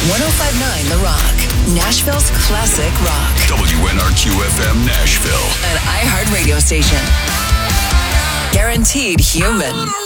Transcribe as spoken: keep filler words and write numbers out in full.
ten fifty-nine The Rock, Nashville's classic rock. W N R Q F M Nashville. An iHeart radio station. Guaranteed human.